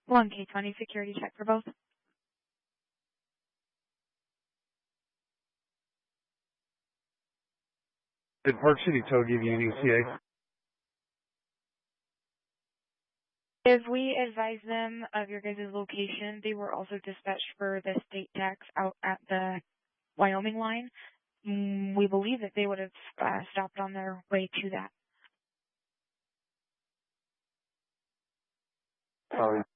One K20 security check for both. Did Park City Tow give you an ETA? If we advise them of your guys' location, they were also dispatched for the state tax out at the Wyoming line. We believe that they would have stopped on their way to that. Sorry.